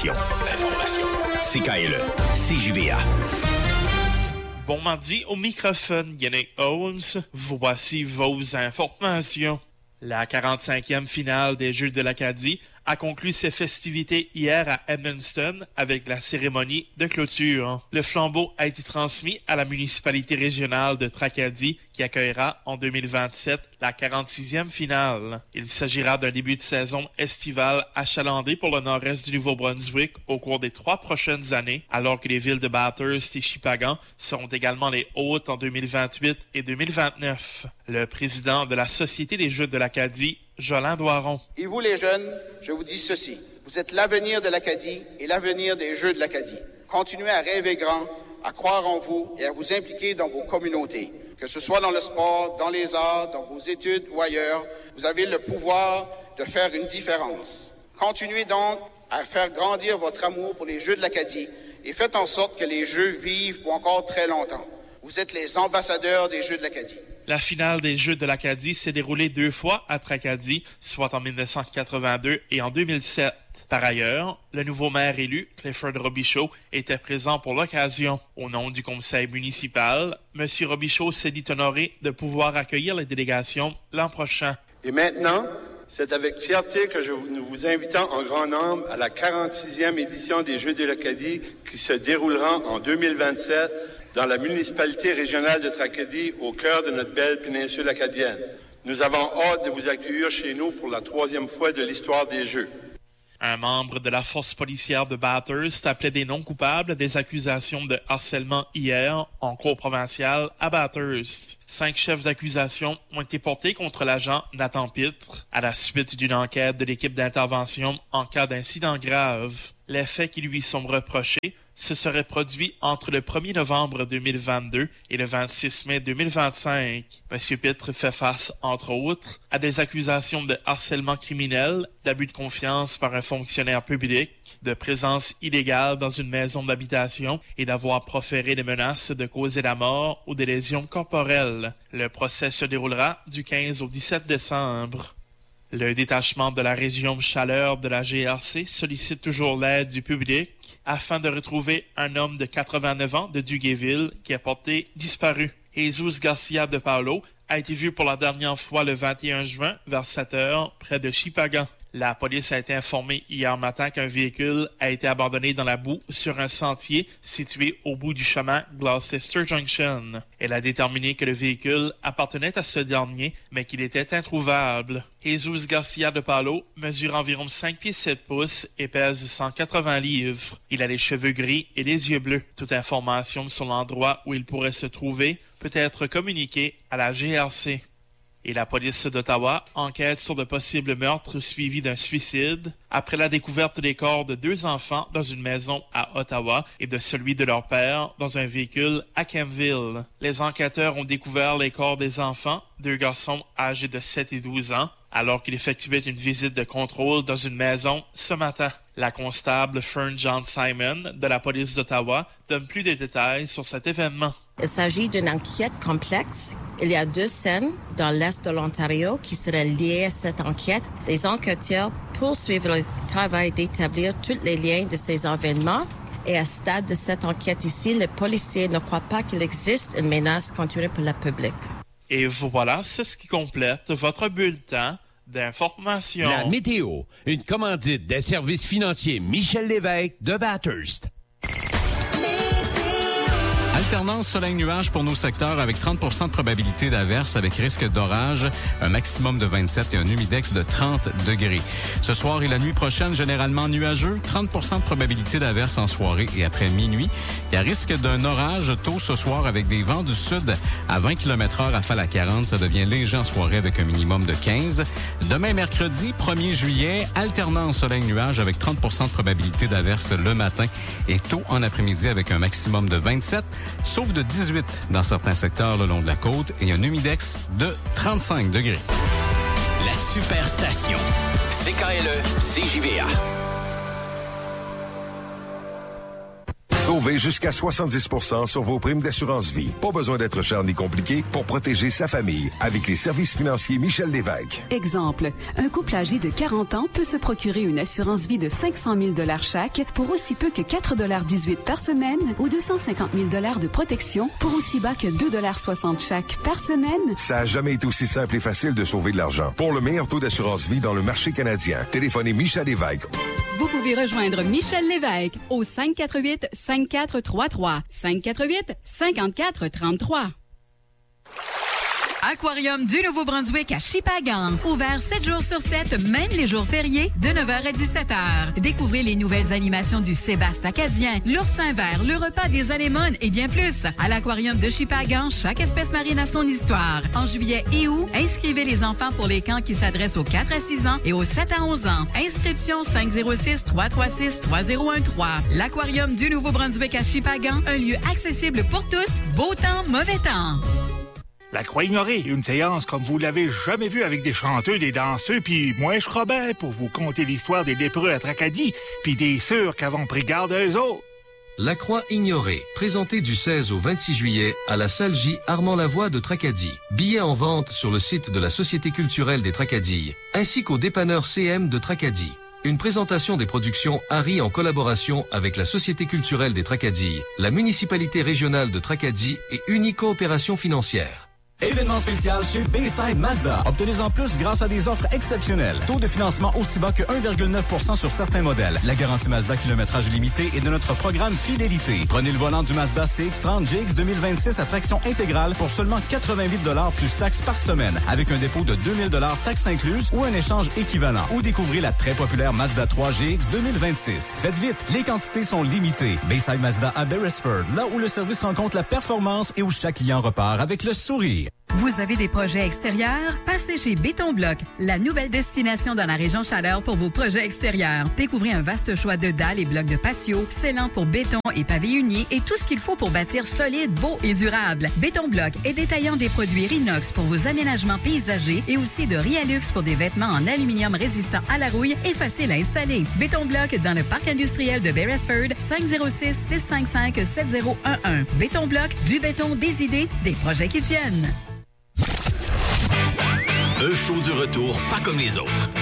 L'information. CKLE, CJVA. Bon mardi, au microphone, Yannick Holmes. Voici vos informations. La 45e finale des Jeux de l'Acadie a conclu ses festivités hier à Edmundston avec la cérémonie de clôture. Le flambeau a été transmis à la municipalité régionale de Tracadie qui accueillera en 2027 la 46e finale. Il s'agira d'un début de saison estivale achalandé pour le nord-est du Nouveau-Brunswick au cours des 3 prochaines années, alors que les villes de Bathurst et Shippagan seront également les hôtes en 2028 et 2029. Le président de la Société des Jeux de l'Acadie, Jolin Doiron. Et vous les jeunes, je vous dis ceci. Vous êtes l'avenir de l'Acadie et l'avenir des Jeux de l'Acadie. Continuez à rêver grand, à croire en vous et à vous impliquer dans vos communautés. Que ce soit dans le sport, dans les arts, dans vos études ou ailleurs, vous avez le pouvoir de faire une différence. Continuez donc à faire grandir votre amour pour les Jeux de l'Acadie et faites en sorte que les Jeux vivent pour encore très longtemps. Vous êtes les ambassadeurs des Jeux de l'Acadie. La finale des Jeux de l'Acadie s'est déroulée 2 fois à Tracadie, soit en 1982 et en 2007. Par ailleurs, le nouveau maire élu, Clifford Robichaud, était présent pour l'occasion. Au nom du conseil municipal, M. Robichaud s'est dit honoré de pouvoir accueillir les délégations l'an prochain. Et maintenant, c'est avec fierté que nous vous invitons en grand nombre à la 46e édition des Jeux de l'Acadie qui se déroulera en 2027 dans la municipalité régionale de Tracadie, au cœur de notre belle péninsule acadienne. Nous avons hâte de vous accueillir chez nous pour la 3e fois de l'histoire des Jeux. Un membre de la force policière de Bathurst appelait des non coupables des accusations de harcèlement hier en cour provinciale à Bathurst. 5 chefs d'accusation ont été portés contre l'agent Nathan Pitre à la suite d'une enquête de l'équipe d'intervention en cas d'incident grave. Les faits qui lui sont reprochés se seraient produits entre le 1er novembre 2022 et le 26 mai 2025. M. Pitre fait face, entre autres, à des accusations de harcèlement criminel, d'abus de confiance par un fonctionnaire public, de présence illégale dans une maison d'habitation et d'avoir proféré des menaces de causer la mort ou des lésions corporelles. Le procès se déroulera du 15 au 17 décembre. Le détachement de la région Chaleur de la GRC sollicite toujours l'aide du public afin de retrouver un homme de 89 ans de Duguayville qui est porté disparu. Jesus Garcia de Paulo a été vu pour la dernière fois le 21 juin vers 7 heures près de Shippagan. La police a été informée hier matin qu'un véhicule a été abandonné dans la boue sur un sentier situé au bout du chemin Gloucester Junction. Elle a déterminé que le véhicule appartenait à ce dernier, mais qu'il était introuvable. Jesus Garcia de Paulo mesure environ 5 pieds 7 pouces et pèse 180 livres. Il a les cheveux gris et les yeux bleus. Toute information sur l'endroit où il pourrait se trouver peut être communiquée à la GRC. Et la police d'Ottawa enquête sur de possibles meurtres suivis d'un suicide après la découverte des corps de 2 enfants dans une maison à Ottawa et de celui de leur père dans un véhicule à Campville. Les enquêteurs ont découvert les corps des enfants, 2 garçons âgés de 7 et 12 ans, alors qu'ils effectuaient une visite de contrôle dans une maison ce matin. La constable Fern John Simon de la police d'Ottawa donne plus de détails sur cet événement. Il s'agit d'une enquête complexe. Il y a 2 scènes dans l'est de l'Ontario qui seraient liées à cette enquête. Les enquêteurs poursuivent le travail d'établir tous les liens de ces événements. Et à ce stade de cette enquête ici, les policiers ne croient pas qu'il existe une menace continue pour le public. Et voilà, c'est ce qui complète votre bulletin d'information. La météo, une commandite des services financiers Michel Lévesque de Bathurst. Alternance soleil-nuage pour nos secteurs avec 30% de probabilité d'averse avec risque d'orage, un maximum de 27 et un humidex de 30 degrés. Ce soir et la nuit prochaine, généralement nuageux, 30% de probabilité d'averse en soirée et après minuit. Il y a risque d'un orage tôt ce soir avec des vents du sud à 20 km/h, rafale à 40. Ça devient léger en soirée avec un minimum de 15. Demain, mercredi, 1er juillet, alternance soleil-nuage avec 30% de probabilité d'averse le matin et tôt en après-midi avec un maximum de 27. Sauf de 18 dans certains secteurs le long de la côte et un humidex de 35 degrés. La Superstation. CKLE, CJVA. Sauvez jusqu'à 70% sur vos primes d'assurance vie. Pas besoin d'être cher ni compliqué pour protéger sa famille avec les services financiers Michel Lévesque. Exemple, un couple âgé de 40 ans peut se procurer une assurance vie de 500 000 $ chaque pour aussi peu que 4,18 $ par semaine ou 250 000 $ de protection pour aussi bas que 2,60 $ chaque par semaine. Ça n'a jamais été aussi simple et facile de sauver de l'argent. Pour le meilleur taux d'assurance vie dans le marché canadien, téléphonez Michel Lévesque. Vous pouvez rejoindre Michel Lévesque au 548-5433. 548-5433. Aquarium du Nouveau-Brunswick à Shippagan. Ouvert 7 jours sur 7, même les jours fériés, de 9h à 17h. Découvrez les nouvelles animations du Sébastien acadien, l'oursin vert, le repas des anémones et bien plus. À l'Aquarium de Shippagan, chaque espèce marine a son histoire. En juillet et août, inscrivez les enfants pour les camps qui s'adressent aux 4 à 6 ans et aux 7 à 11 ans. Inscription 506-336-3013. L'Aquarium du Nouveau-Brunswick à Shippagan, un lieu accessible pour tous, beau temps, mauvais temps. La Croix ignorée, une séance comme vous l'avez jamais vue avec des chanteux, des danseux, puis moi je Robert pour vous conter l'histoire des lépreux à Tracadie, puis des sûrs qui avons pris garde à eux autres. La Croix ignorée, présentée du 16 au 26 juillet à la salle J. Armand-Lavoie de Tracadie. Billets en vente sur le site de la Société culturelle des Tracadilles, ainsi qu'au dépanneur CM de Tracadie. Une présentation des productions Harry en collaboration avec la Société culturelle des Tracadilles, la municipalité régionale de Tracadie et Unique Coopération financière. Événement spécial chez Bayside Mazda. Obtenez-en plus grâce à des offres exceptionnelles. Taux de financement aussi bas que 1,9% sur certains modèles. La garantie Mazda kilométrage limité et de notre programme Fidélité. Prenez le volant du Mazda CX-30 GX 2026 à traction intégrale pour seulement 88 $ plus taxes par semaine, avec un dépôt de 2000 $ taxes incluses ou un échange équivalent. Ou découvrez la très populaire Mazda 3 GX 2026. Faites vite, les quantités sont limitées. Bayside Mazda à Beresford, là où le service rencontre la performance et où chaque client repart avec le sourire. Vous avez des projets extérieurs? Passez chez Béton Bloc, la nouvelle destination dans la région Chaleur pour vos projets extérieurs. Découvrez un vaste choix de dalles et blocs de patio, scellant pour béton et pavés unis et tout ce qu'il faut pour bâtir solide, beau et durable. Béton Bloc est détaillant des produits Rinox pour vos aménagements paysagers et aussi de Rialux pour des vêtements en aluminium résistant à la rouille et facile à installer. Béton Bloc dans le parc industriel de Beresford, 506-655-7011. Béton Bloc, du béton, des idées, des projets qui tiennent. Un show du retour pas comme les autres.